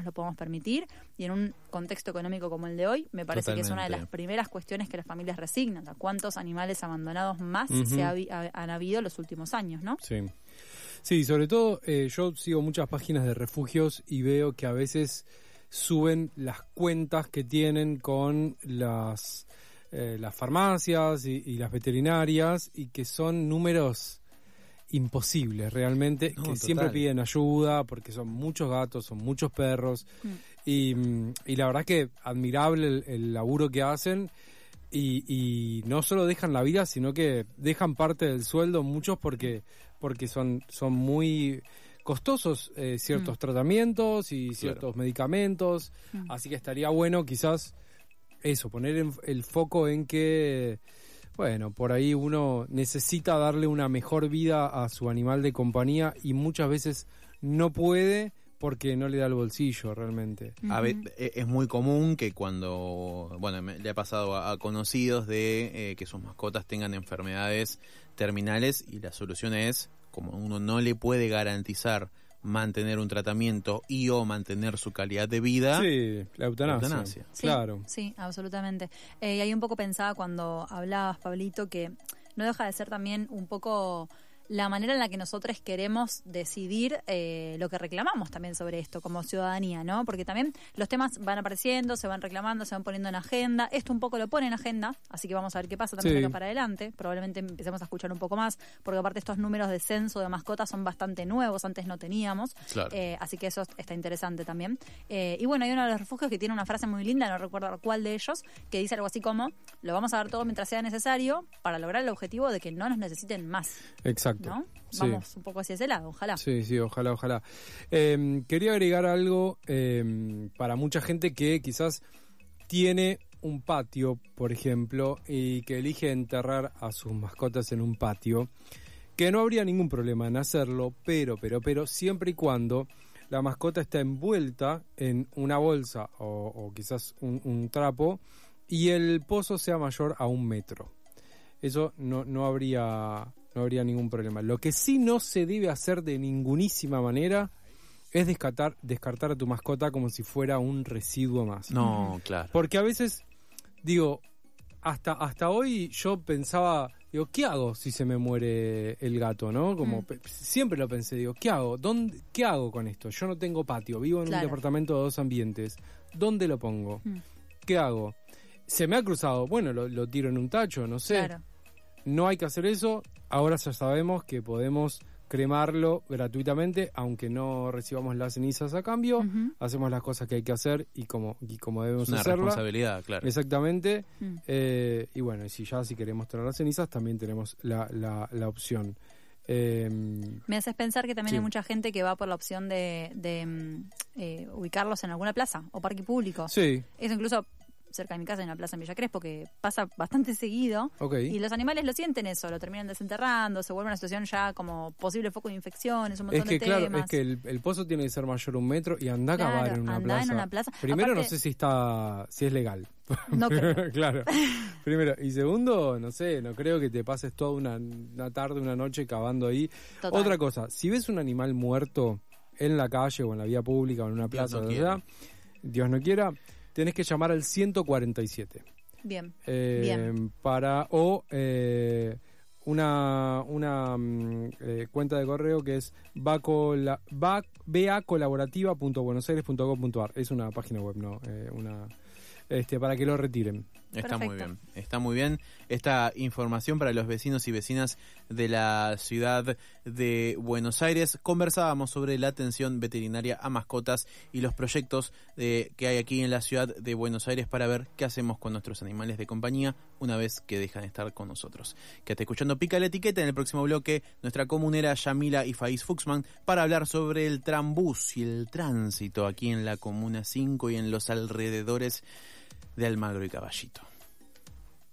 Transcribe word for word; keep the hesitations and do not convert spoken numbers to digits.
nos lo podemos permitir, y en un contexto económico como el de hoy, me parece Totalmente. que es una de las primeras cuestiones que las familias resignan. ¿A cuántos animales abandonados más uh-huh. se ha, ha, han habido en los últimos años, no? Sí. Sí, sobre todo eh, yo sigo muchas páginas de refugios y veo que a veces suben las cuentas que tienen con las eh, las farmacias y, y las veterinarias, y que son números imposibles realmente, no, que total. siempre piden ayuda porque son muchos gatos, son muchos perros mm. y, y la verdad que admirable el, el laburo que hacen. Y, y no solo dejan la vida, sino que dejan parte del sueldo muchos porque porque son son muy costosos eh, ciertos mm. tratamientos y ciertos claro. medicamentos, mm. así que estaría bueno quizás eso, poner en, el foco en que, bueno, por ahí uno necesita darle una mejor vida a su animal de compañía y muchas veces no puede porque no le da el bolsillo realmente. A ver, es muy común que cuando, bueno, me, le ha pasado a, a conocidos de eh, que sus mascotas tengan enfermedades terminales, y la solución es, como uno no le puede garantizar mantener un tratamiento y o mantener su calidad de vida. Sí, la eutanasia. La eutanasia. Sí, claro. Sí, absolutamente. Eh, y ahí un poco pensaba cuando hablabas, Pablito, que no deja de ser también un poco la manera en la que nosotros queremos decidir eh, lo que reclamamos también sobre esto como ciudadanía, ¿no? Porque también los temas van apareciendo, se van reclamando, se van poniendo en agenda. Esto un poco lo pone en agenda, así que vamos a ver qué pasa también sí. de acá para adelante. Probablemente empecemos a escuchar un poco más, porque aparte estos números de censo de mascotas son bastante nuevos, antes no teníamos. Claro. Eh, así que eso está interesante también. Eh, y bueno, hay uno de los refugios que tiene una frase muy linda, no recuerdo cuál de ellos, que dice algo así como: lo vamos a dar todo mientras sea necesario para lograr el objetivo de que no nos necesiten más. Exacto. ¿No? Sí. Vamos un poco hacia ese lado, ojalá. Sí, sí, ojalá, ojalá. Eh, quería agregar algo eh, para mucha gente que quizás tiene un patio, por ejemplo, y que elige enterrar a sus mascotas en un patio, que no habría ningún problema en hacerlo, pero, pero, pero, siempre y cuando la mascota está envuelta en una bolsa o, o quizás un, un trapo y el pozo sea mayor a un metro. Eso no, no habría... no habría ningún problema. Lo que sí no se debe hacer de ningunísima manera es descartar, descartar a tu mascota como si fuera un residuo más. No, claro. Porque a veces, digo, hasta hasta hoy yo pensaba, digo, ¿qué hago si se me muere el gato, no? Como mm. pe- siempre lo pensé, digo, ¿qué hago? ¿Dónde, ¿Qué hago con esto? Yo no tengo patio, vivo en claro. un departamento de dos ambientes. ¿Dónde lo pongo? Mm. ¿Qué hago? Se me ha cruzado, bueno, lo, lo tiro en un tacho, no sé. Claro. No hay que hacer eso. Ahora ya sabemos que podemos cremarlo gratuitamente, aunque no recibamos las cenizas a cambio. Uh-huh. Hacemos las cosas que hay que hacer y como, y como debemos una hacerla. Una responsabilidad, claro. Exactamente. Uh-huh. Eh, y bueno, y si ya si queremos tener las cenizas, también tenemos la, la, la opción. Eh, Me haces pensar que también sí. hay mucha gente que va por la opción de, de eh, ubicarlos en alguna plaza o parque público. Sí. Eso incluso... cerca de mi casa hay una plaza en Villa Crespo que pasa bastante seguido okay. y los animales lo sienten eso, lo terminan desenterrando, se vuelve una situación ya como posible foco de infecciones, un montón es que, de claro, temas. Es que el, el pozo tiene que ser mayor a un metro y anda a claro, cavar en una, andá plaza. en una plaza. Primero Aparte, no sé si está si es legal. No creo. Claro. Primero. Y segundo, no sé, no creo que te pases toda una, una tarde, una noche cavando ahí. Total. Otra cosa, si ves un animal muerto en la calle o en la vía pública o en una plaza, Dios no ¿verdad? Dios no quiera, tenés que llamar al ciento cuarenta y siete. Bien, eh, bien. Para, o eh, una una eh, cuenta de correo que es bacola, bac, bacolaborativa punto buenos aires punto gov punto ar. Es una página web, no, eh, una este para que lo retiren. Está Perfecto. muy bien, está muy bien esta información para los vecinos y vecinas de la ciudad de Buenos Aires. Conversábamos sobre la atención veterinaria a mascotas y los proyectos de, que hay aquí en la ciudad de Buenos Aires para ver qué hacemos con nuestros animales de compañía una vez que dejan de estar con nosotros. Quédate escuchando Pica la Etiqueta. En el próximo bloque, nuestra comunera Yamila y Faiz Fuxman para hablar sobre el trambús y el tránsito aquí en la Comuna cinco y en los alrededores de Almagro y Caballito.